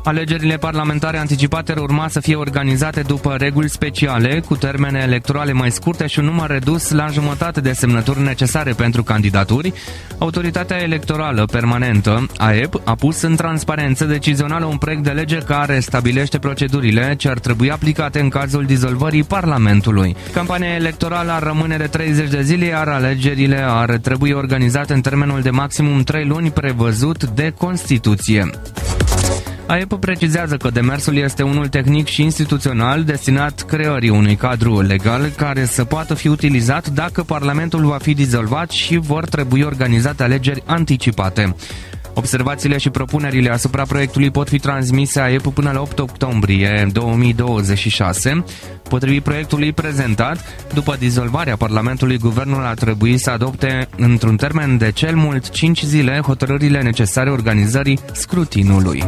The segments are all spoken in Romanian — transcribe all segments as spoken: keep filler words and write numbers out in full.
Alegerile parlamentare anticipate urma să fie organizate după reguli speciale, cu termene electorale mai scurte și un număr redus la jumătate de semnături necesare pentru candidaturi. Autoritatea Electorală Permanentă, A E P, a pus în transparență decizională un proiect de lege care stabilește procedurile ce ar trebui aplicate în cazul dizolvării Parlamentului. Campania electorală ar rămâne de treizeci de zile, iar alegerile ar trebui organizate în termenul de maximum trei luni prevăzut de Constituție. A E P precizează că demersul este unul tehnic și instituțional destinat creării unui cadru legal care să poată fi utilizat dacă Parlamentul va fi dizolvat și vor trebui organizate alegeri anticipate. Observațiile și propunerile asupra proiectului pot fi transmise A E P până la opt octombrie două mii douăzeci și șase. Potrivit proiectului prezentat, după dizolvarea Parlamentului, guvernul ar trebui să adopte într-un termen de cel mult cinci zile hotărârile necesare organizării scrutinului.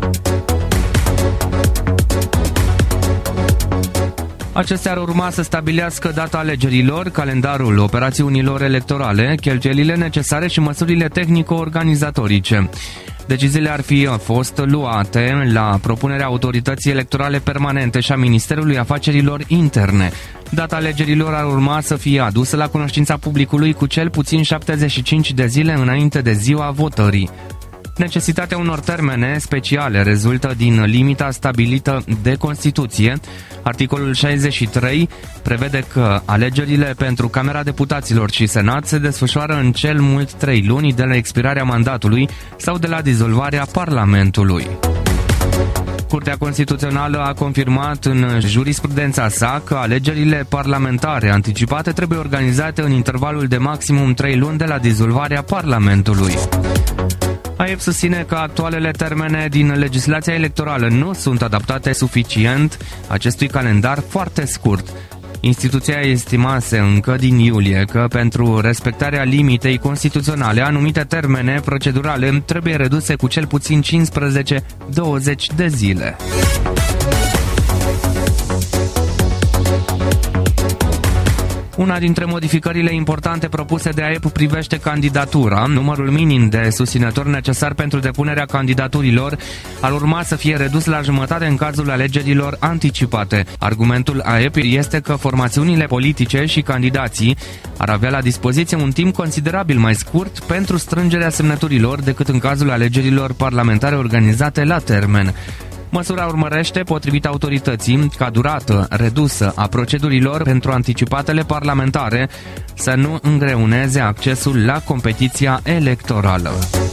Acestea ar urma să stabilească data alegerilor, calendarul operațiunilor electorale, cheltuielile necesare și măsurile tehnico-organizatorice. Deciziile ar fi fost luate la propunerea Autorității Electorale Permanente și a Ministerului Afacerilor Interne. Data alegerilor ar urma să fie adusă la cunoștința publicului cu cel puțin șaptezeci și cinci de zile înainte de ziua votării. Necesitatea unor termene speciale rezultă din limita stabilită de Constituție. Articolul șaizeci și trei prevede că alegerile pentru Camera Deputaților și Senat se desfășoară în cel mult trei luni de la expirarea mandatului sau de la dizolvarea Parlamentului. Curtea Constituțională a confirmat în jurisprudența sa că alegerile parlamentare anticipate trebuie organizate în intervalul de maximum trei luni de la dizolvarea Parlamentului. A E P susține că actualele termene din legislația electorală nu sunt adaptate suficient acestui calendar foarte scurt. Instituția estimase încă din iulie că pentru respectarea limitei constituționale anumite termene procedurale trebuie reduse cu cel puțin cincisprezece douăzeci de zile. Una dintre modificările importante propuse de A E P privește candidatura. Numărul minim de susținători necesar pentru depunerea candidaturilor ar urma să fie redus la jumătate în cazul alegerilor anticipate. Argumentul A E P este că formațiunile politice și candidații ar avea la dispoziție un timp considerabil mai scurt pentru strângerea semnăturilor decât în cazul alegerilor parlamentare organizate la termen. Măsura urmărește, potrivit autorității, ca durată redusă a procedurilor pentru anticipatele parlamentare să nu îngreuneze accesul la competiția electorală.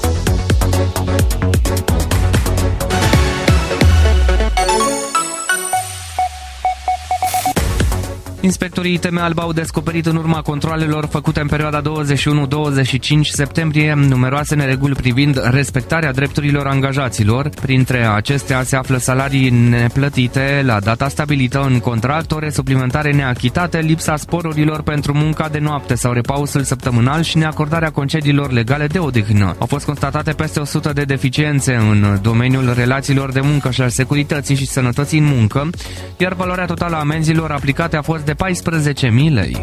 Inspectorii I T M Alba au descoperit în urma controalelor făcute în perioada douăzeci și unu douăzeci și cinci septembrie numeroase nereguli privind respectarea drepturilor angajaților. Printre acestea se află salarii neplătite la data stabilită în contract, ore suplimentare neachitate, lipsa sporurilor pentru munca de noapte sau repausul săptămânal și neacordarea concediilor legale de odihnă. Au fost constatate peste o sută de deficiențe în domeniul relațiilor de muncă și al securității și sănătății în muncă, iar valoarea totală a amenzilor aplicate a fost de paisprezece mii lei.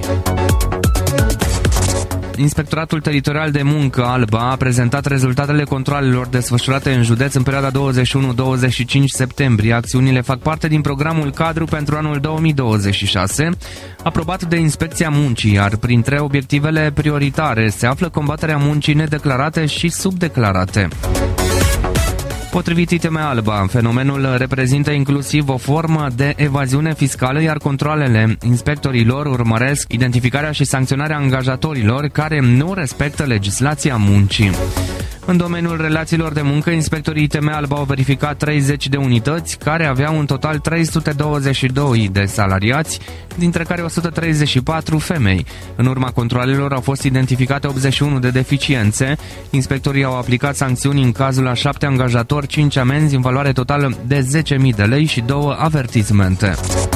Inspectoratul Teritorial de Muncă Alba a prezentat rezultatele controalelor desfășurate în județ în perioada douăzeci și unu douăzeci și cinci septembrie. Acțiunile fac parte din programul cadru pentru anul două mii douăzeci și șase, aprobat de Inspecția Muncii, iar printre obiectivele prioritare se află combaterea muncii nedeclarate și subdeclarate. Potrivit I T M Alba, fenomenul reprezintă inclusiv o formă de evaziune fiscală, iar controalele inspectorilor urmăresc identificarea și sancționarea angajatorilor care nu respectă legislația muncii. În domeniul relațiilor de muncă, inspectorii I T M Alba au verificat treizeci de unități care aveau în total trei sute douăzeci și doi de salariați, dintre care o sută treizeci și patru femei. În urma controalelor au fost identificate optzeci și unu de deficiențe. Inspectorii au aplicat sancțiuni în cazul a șapte angajatori, cinci amenzi în valoare totală de zece mii de lei și două avertismente.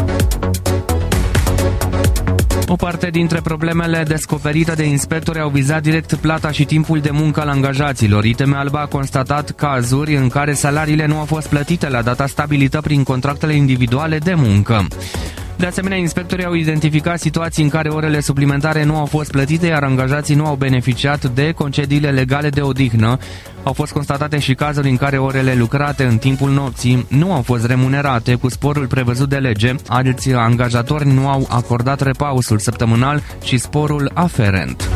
O parte dintre problemele descoperite de inspectori au vizat direct plata și timpul de muncă al angajaților. I T M Alba a constatat cazuri în care salariile nu au fost plătite la data stabilită prin contractele individuale de muncă. De asemenea, inspectorii au identificat situații în care orele suplimentare nu au fost plătite, iar angajații nu au beneficiat de concediile legale de odihnă. Au fost constatate și cazuri în care orele lucrate în timpul nopții nu au fost remunerate cu sporul prevăzut de lege. Alți angajatori nu au acordat repausul săptămânal și sporul aferent.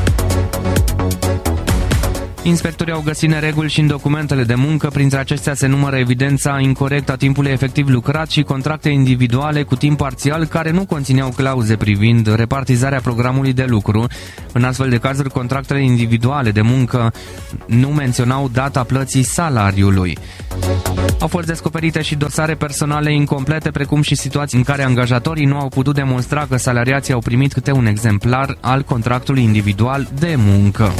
Inspectorii au găsit nereguli și în documentele de muncă, printre acestea se numără evidența incorectă a timpului efectiv lucrat și contracte individuale cu timp parțial care nu conțineau clauze privind repartizarea programului de lucru. În astfel de cazuri, contractele individuale de muncă nu menționau data plății salariului. Au fost descoperite și dosare personale incomplete, precum și situații în care angajatorii nu au putut demonstra că salariații au primit câte un exemplar al contractului individual de muncă.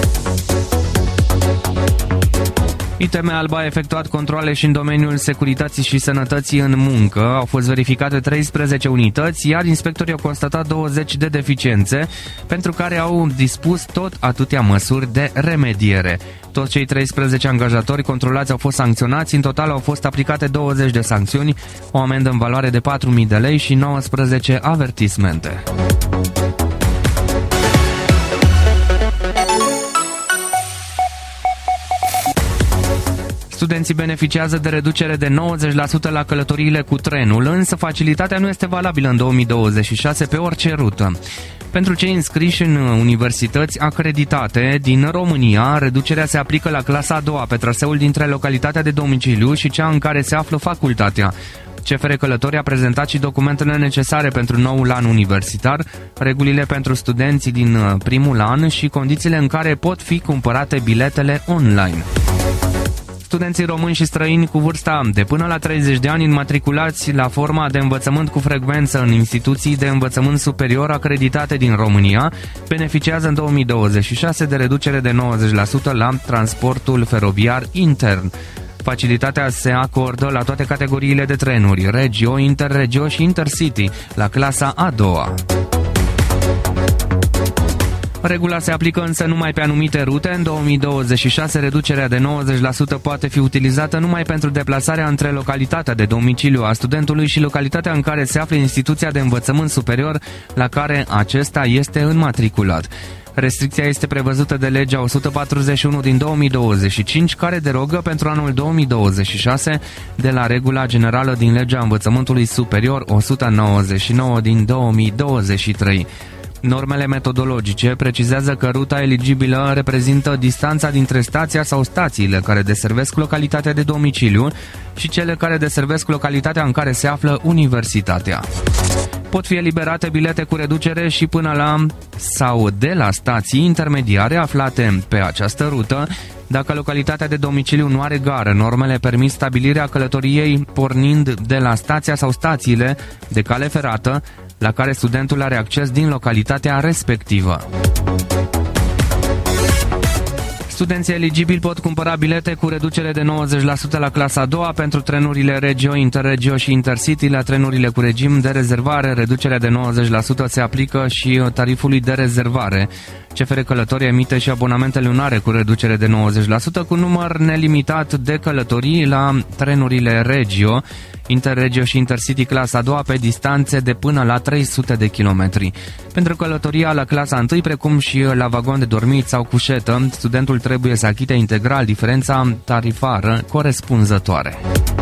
I T M Alba a efectuat controale și în domeniul securității și sănătății în muncă. Au fost verificate treisprezece unități, iar inspectorii au constatat douăzeci de deficiențe, pentru care au dispus tot atâtea măsuri de remediere. Toți cei treisprezece angajatori controlați au fost sancționați, în total au fost aplicate douăzeci de sancțiuni, o amendă în valoare de patru mii de lei și nouăsprezece avertismente. Studenții beneficiază de reducere de nouăzeci la sută la călătoriile cu trenul, însă facilitatea nu este valabilă în două mii douăzeci și șase pe orice rută. Pentru cei înscriși în universități acreditate din România, reducerea se aplică la clasa a doua pe traseul dintre localitatea de domiciliu și cea în care se află facultatea. C F R Călători a prezentat și documentele necesare pentru noul an universitar, regulile pentru studenții din primul an și condițiile în care pot fi cumpărate biletele online. Studenții români și străini cu vârsta de până la treizeci de ani înmatriculați la forma de învățământ cu frecvență în instituții de învățământ superior acreditate din România beneficiază în două mii douăzeci și șase de reducere de nouăzeci la sută la transportul feroviar intern. Facilitatea se acordă la toate categoriile de trenuri, Regio, Interregio și Intercity, la clasa a doua. Regula se aplică însă numai pe anumite rute. În două mii douăzeci și șase, reducerea de nouăzeci la sută poate fi utilizată numai pentru deplasarea între localitatea de domiciliu a studentului și localitatea în care se află instituția de învățământ superior la care acesta este înmatriculat. Restricția este prevăzută de legea o sută patruzeci și unu din două mii douăzeci și cinci, care derogă pentru anul două mii douăzeci și șase de la regula generală din legea învățământului superior o sută nouăzeci și nouă din două mii douăzeci și trei. Normele metodologice precizează că ruta eligibilă reprezintă distanța dintre stația sau stațiile care deservesc localitatea de domiciliu și cele care deservesc localitatea în care se află universitatea. Pot fi eliberate bilete cu reducere și până la sau de la stații intermediare aflate pe această rută. Dacă localitatea de domiciliu nu are gară, normele permit stabilirea călătoriei pornind de la stația sau stațiile de cale ferată la care studentul are acces din localitatea respectivă. Studenții eligibili pot cumpăra bilete cu reducere de nouăzeci la sută la clasa a doua pentru trenurile Regio, Interregio și Intercity. La trenurile cu regim de rezervare, reducerea de nouăzeci la sută se aplică și tarifului de rezervare. C F R Călători emite și abonamente lunare cu reducere de nouăzeci la sută cu număr nelimitat de călătorii la trenurile Regio, Interregio și Intercity clasa a doua pe distanțe de până la trei sute de kilometri. Pentru călătoria la clasa întâi, precum și la vagon de dormit sau cușetă, studentul trebuie să achite integral diferența tarifară corespunzătoare.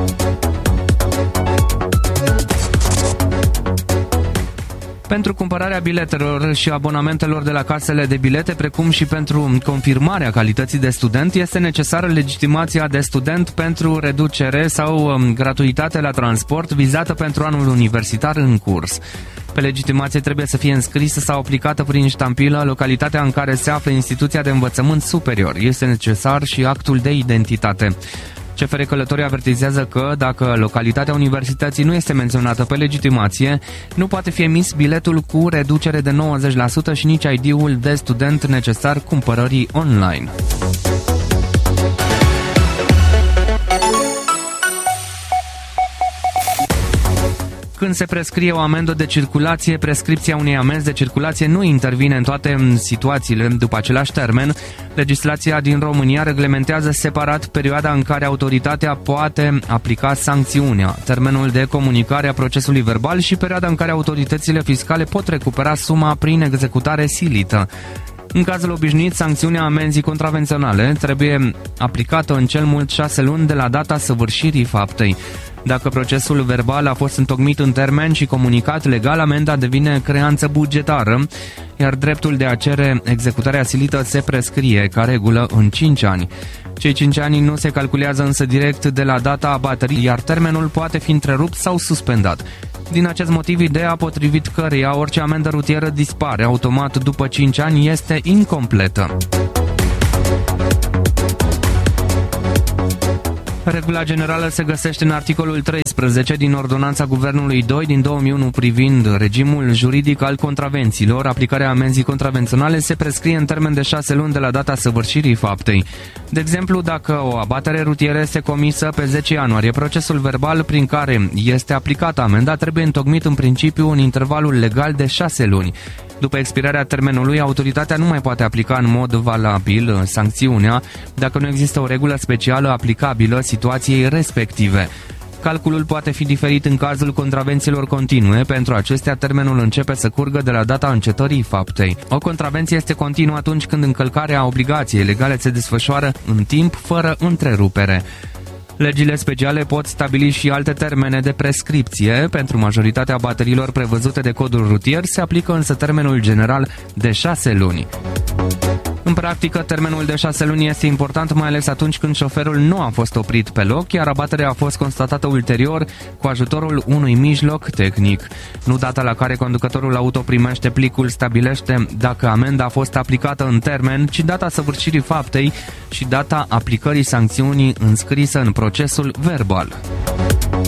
Pentru cumpărarea biletelor și abonamentelor de la casele de bilete, precum și pentru confirmarea calității de student, este necesară legitimația de student pentru reducere sau gratuitate la transport vizată pentru anul universitar în curs. Pe legitimație trebuie să fie înscrisă sau aplicată prin ștampilă localitatea în care se află instituția de învățământ superior. Este necesar și actul de identitate. C F R Călători avertizează că, dacă localitatea universității nu este menționată pe legitimație, nu poate fi emis biletul cu reducere de nouăzeci la sută și nici I D-ul de student necesar cumpărării online. când se prescrie o amendă de circulație, prescripția unei amenzi de circulație nu intervine în toate situațiile după același termen. Legislația din România reglementează separat perioada în care autoritatea poate aplica sancțiunea, termenul de comunicare a procesului verbal și perioada în care autoritățile fiscale pot recupera suma prin executare silită. În cazul obișnuit, sancțiunea amenzii contravenționale trebuie aplicată în cel mult șase luni de la data săvârșirii faptei. Dacă procesul verbal a fost întocmit în termen și comunicat legal, amenda devine creanță bugetară, iar dreptul de a cere executarea silită se prescrie, ca regulă, în cinci ani. Cei cinci ani nu se calculează însă direct de la data abaterii, iar termenul poate fi întrerupt sau suspendat. Din acest motiv, ideea potrivit căreia orice amendă rutieră dispare automat după cinci ani este incompletă. Regula generală se găsește în articolul treisprezece din Ordonanța Guvernului doi din două mii unu privind regimul juridic al contravențiilor. Aplicarea amenzii contravenționale se prescrie în termen de șase luni de la data săvârșirii faptei. De exemplu, dacă o abatere rutieră este comisă pe zece ianuarie, procesul verbal prin care este aplicată amenda trebuie întocmit în principiu în intervalul legal de șase luni. După expirarea termenului, autoritatea nu mai poate aplica în mod valabil sancțiunea dacă nu există o regulă specială aplicabilă situației respective. Calculul poate fi diferit în cazul contravențiilor continue. Pentru acestea, termenul începe să curgă de la data încetării faptei. O contravenție este continuă atunci când încălcarea obligației legale se desfășoară în timp, fără întrerupere. Legile speciale pot stabili și alte termene de prescripție. Pentru majoritatea abaterilor prevăzute de codul rutier se aplică însă termenul general de șase luni. În practică, termenul de șase luni este important, mai ales atunci când șoferul nu a fost oprit pe loc, iar abaterea a fost constatată ulterior cu ajutorul unui mijloc tehnic. Nu data la care conducătorul auto primește plicul stabilește dacă amenda a fost aplicată în termen, ci data săvârșirii faptei și data aplicării sancțiunii înscrisă în procesul verbal.